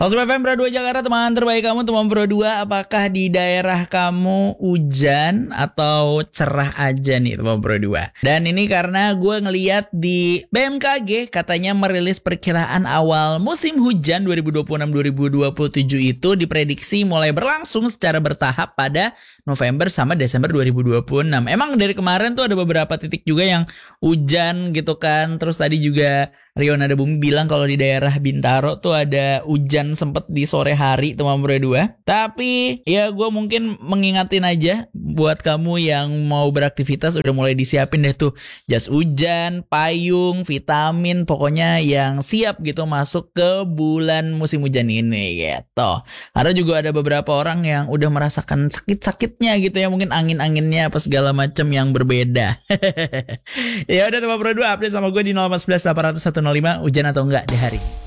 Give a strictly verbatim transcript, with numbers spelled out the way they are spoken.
Langsung F M Pro dua Jakarta, teman terbaik kamu, teman Pro dua. Apakah di daerah kamu hujan atau cerah aja nih teman Pro dua? Dan ini karena gue ngeliat di B M K G katanya merilis perkiraan awal musim hujan dua ribu dua puluh enam dua ribu dua puluh tujuh itu diprediksi mulai berlangsung secara bertahap pada November sama Desember dua ribu dua puluh enam. Emang dari kemarin tuh ada beberapa titik juga yang hujan gitu kan. Terus tadi juga Rio Nada Bumi bilang kalau di daerah Bintaro tuh ada hujan sempet di sore hari teman Pro dua. Tapi ya gue mungkin mengingatin aja buat kamu yang mau beraktivitas udah mulai disiapin deh tuh jas hujan, payung, vitamin, pokoknya yang siap gitu masuk ke bulan musim hujan ini gitu. Karena juga ada beberapa orang yang udah merasakan sakit-sakitnya gitu ya, mungkin angin-anginnya apa segala macam yang berbeda. Ya udah teman Pro dua, update sama gue di nol empat satu satu delapan nol satu nol lima, hujan atau enggak di hari.